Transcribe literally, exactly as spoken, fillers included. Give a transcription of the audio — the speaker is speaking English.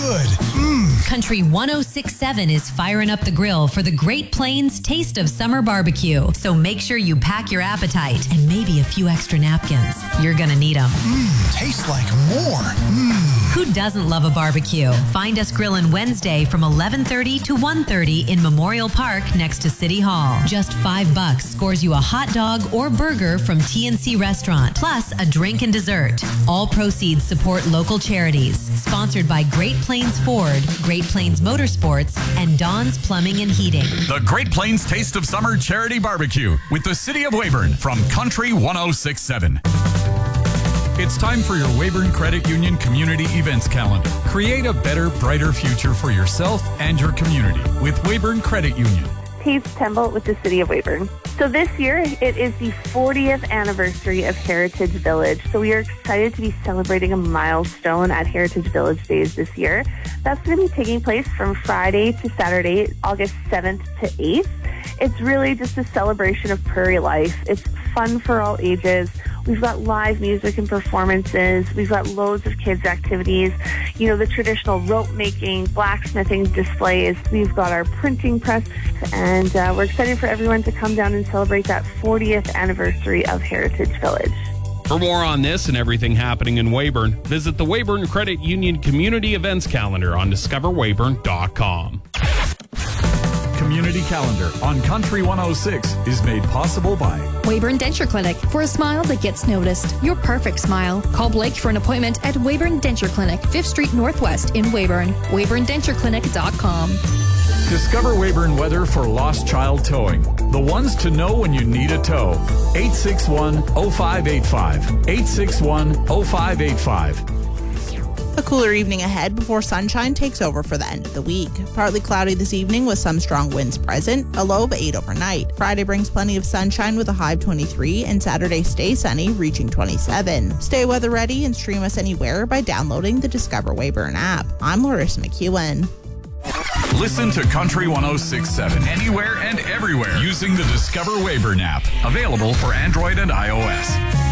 good. Mmm. Country one oh six point seven is firing up the grill for the Great Plains Taste of Summer Barbecue. So make sure you pack your appetite and maybe a few extra napkins. You're gonna need them. Mmm, tastes like more. Mmm. Who doesn't love a barbecue? Find us grilling Wednesday from eleven thirty to one thirty in Memorial Park next to City Hall. Just five bucks scores you a hot dog or burger from T N C Restaurant, plus a drink and dessert. All proceeds support local charities. Sponsored by Great Plains Ford, Great Plains Motorsports, and Dawn's Plumbing and Heating. The Great Plains Taste of Summer Charity Barbecue with the City of Weyburn from Country one oh six point seven. It's time for your Weyburn Credit Union Community Events Calendar. Create a better, brighter future for yourself and your community with Weyburn Credit Union. Taves Temple with the City of Weyburn. So this year, it is the fortieth anniversary of Heritage Village. So we are excited to be celebrating a milestone at Heritage Village Days this year. That's going to be taking place from Friday to Saturday, August seventh to eighth. It's really just a celebration of prairie life. It's fun for all ages. We've got live music and performances. We've got loads of kids' activities. You know, the traditional rope making, blacksmithing displays. We've got our printing press. And uh, we're excited for everyone to come down and celebrate that fortieth anniversary of Heritage Village. For more on this and everything happening in Weyburn, visit the Weyburn Credit Union Community Events Calendar on discover weyburn dot com. Community Calendar on Country one oh six is made possible by Weyburn Denture Clinic, for a smile that gets noticed. Your perfect smile. Call Blake for an appointment at Weyburn Denture Clinic, fifth Street Northwest in Weyburn. weyburn denture clinic dot com. Discover Weyburn weather for lost child towing. The ones to know when you need a tow. eight six one, oh five eight five. eight six one, oh five eight five. A cooler evening ahead before sunshine takes over for the end of the week. Partly cloudy this evening with some strong winds present, a low of eight overnight. Friday brings plenty of sunshine with a high of twenty-three, and Saturday stays sunny, reaching twenty-seven. Stay weather ready and stream us anywhere by downloading the Discover Weyburn app. I'm Larissa McEwen. Listen to Country one oh six point seven anywhere and everywhere using the Discover Weyburn app. Available for Android and iOS.